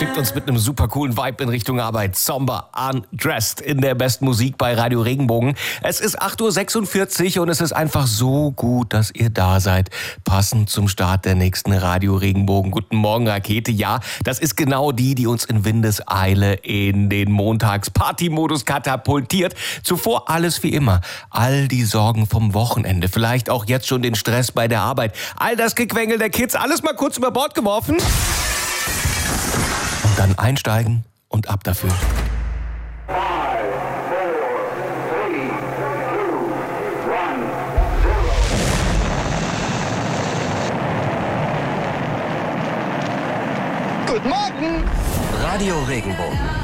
schickt uns mit einem super coolen Vibe in Richtung Arbeit. Somber Undressed in der besten Musik bei Radio Regenbogen. Es ist 8:46 Uhr und es ist einfach so gut, dass ihr da seid. Passend zum Start der nächsten Radio Regenbogen Guten Morgen Rakete. Ja, das ist genau die uns in Windeseile in den Montags-Party-Modus katapultiert. Zuvor alles wie immer. All die Sorgen vom Wochenende. Vielleicht auch jetzt schon den Stress bei der Arbeit. All das Gequengel der Kids. Alles mal kurz über Bord geworfen. Und dann einsteigen und ab dafür. 5, 4, 3, 2, 1, 0. Guten Morgen! Radio Regenbogen.